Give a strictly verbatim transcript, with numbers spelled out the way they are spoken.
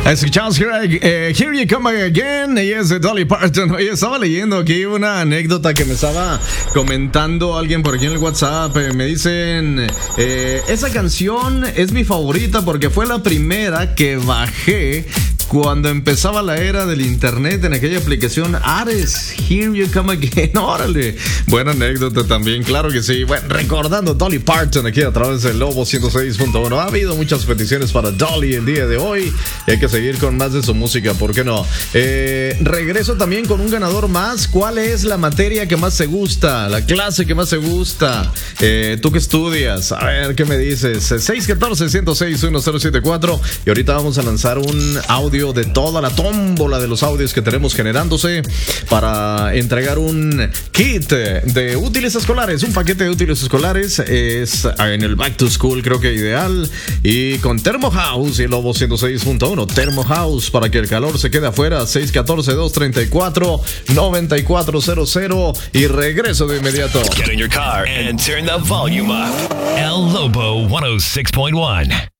Escuchamos Here, eh, Here You Come Again, y es de Dolly Parton. Oye, estaba leyendo aquí una anécdota que me estaba comentando alguien por aquí en el WhatsApp. Eh, me dicen, eh, esa canción es mi favorita porque fue la primera que bajé cuando empezaba la era del internet en aquella aplicación Ares. Here You Come Again. Órale, buena anécdota también, claro que sí. Bueno, recordando Dolly Parton aquí a través del Lobo ciento seis punto uno. Ha habido muchas peticiones para Dolly el día de hoy y hay que seguir con más de su música, ¿por qué no? Eh, regreso también con un ganador más. ¿Cuál es la materia que más te gusta? La clase que más te gusta. Eh, ¿Tú qué estudias? A ver, ¿qué me dices? seis uno cuatro, uno cero seis, uno cero siete cuatro. Y ahorita vamos a lanzar un audio de toda la tómbola de los audios que tenemos generándose para entregar un kit de útiles escolares, un paquete de útiles escolares. Es en el Back to School, creo que ideal. Y con Thermo House y el Lobo ciento seis punto uno. Thermo House, para que el calor se quede afuera. seis uno cuatro, dos tres cuatro, nueve cuatro cero cero. Y regreso de inmediato. Get in your car and turn the volume up. El Lobo ciento seis punto uno.